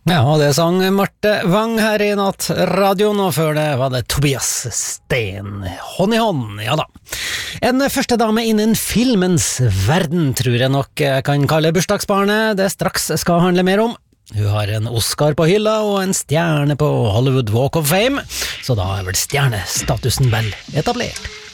Ja, og det sang Marte Wang her i Nattradioen, og før det var det Tobias Steen, hånd i hånd, ja da. En første dame innen filmens verden tror jeg nok jeg kan kalle bursdagsbarnet det straks skal handle mer om. Hun har en Oscar på hylla og en stjerne på Hollywood Walk of Fame, så da er vel stjernestatusen vel etablert.